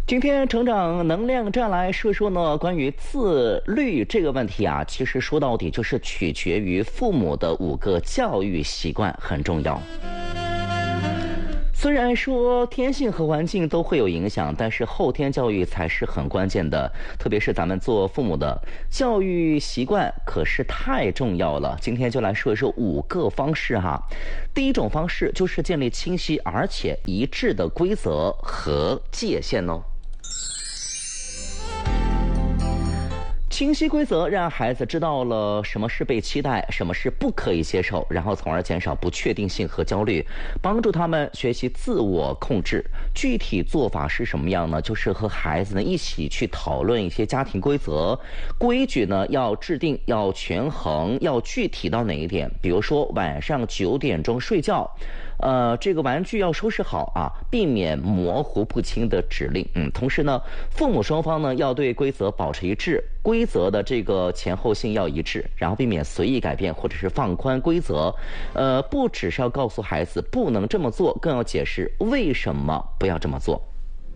今天成长能量站来说说呢，关于自律这个问题啊，其实说到底就是取决于父母的5个教育习惯很重要。虽然说天性和环境都会有影响，但是后天教育才是很关键的，特别是咱们做父母的，教育习惯可是太重要了。今天就来说一说5个方式哈。第一种方式就是建立清晰而且一致的规则和界限哦。清晰规则让孩子知道了什么是被期待，什么是不可以接受，然后从而减少不确定性和焦虑，帮助他们学习自我控制。具体做法是什么样呢？就是和孩子呢一起去讨论一些家庭规则，规矩呢要制定，要权衡，要具体到哪一点。比如说晚上9点钟睡觉，这个玩具要收拾好啊，避免模糊不清的指令。同时呢，父母双方呢要对规则保持一致，规则的这个前后性要一致，然后避免随意改变或者是放宽规则。不只是要告诉孩子不能这么做，更要解释为什么不要这么做。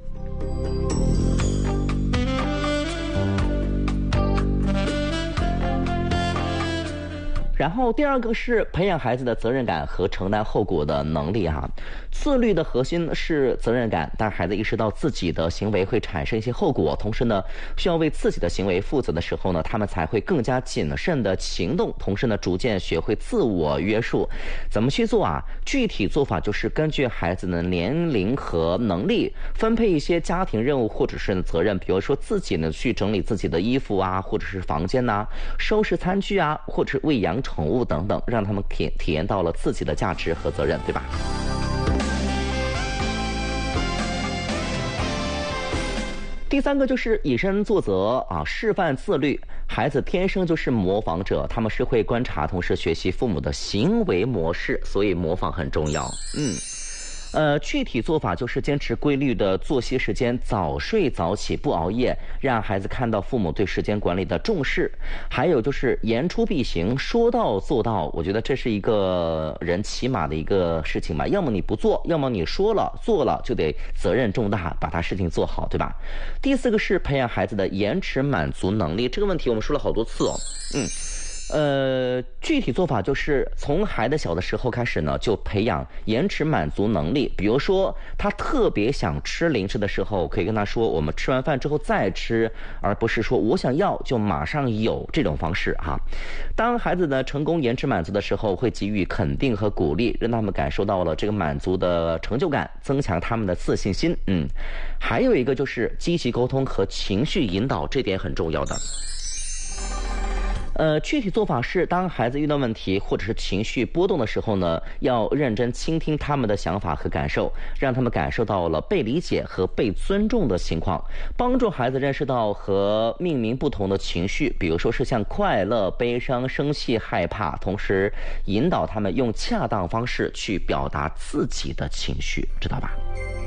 然后第二个是培养孩子的责任感和承担后果的能力哈。自律的核心是责任感，当孩子意识到自己的行为会产生一些后果，同时呢需要为自己的行为负责的时候呢，他们才会更加谨慎的行动，同时呢逐渐学会自我约束。怎么去做啊？具体做法就是根据孩子的年龄和能力分配一些家庭任务或者是责任，比如说自己呢去整理自己的衣服啊，或者是房间呐，收拾餐具啊，或者是喂养宠物等等，让他们体验到了自己的价值和责任，对吧？第三个就是以身作则啊，示范自律。孩子天生就是模仿者，他们是会观察同时学习父母的行为模式，所以模仿很重要。具体做法就是坚持规律的作息时间，早睡早起，不熬夜，让孩子看到父母对时间管理的重视。还有就是言出必行，说到做到，我觉得这是一个人起码的一个事情吧，要么你不做，要么你说了做了就得责任重大，把他事情做好，对吧？第4个是培养孩子的延迟满足能力，这个问题我们说了好多次哦。具体做法就是从孩子小的时候开始呢，就培养延迟满足能力。比如说他特别想吃零食的时候，可以跟他说我们吃完饭之后再吃，而不是说我想要就马上有这种方式哈。当孩子呢成功延迟满足的时候，会给予肯定和鼓励，让他们感受到了这个满足的成就感，增强他们的自信心。还有一个就是积极沟通和情绪引导，这点很重要的。具体做法是，当孩子遇到问题或者是情绪波动的时候呢，要认真倾听他们的想法和感受，让他们感受到了被理解和被尊重的情况，帮助孩子认识到和命名不同的情绪，比如说是像快乐、悲伤、生气、害怕，同时引导他们用恰当方式去表达自己的情绪，知道吧？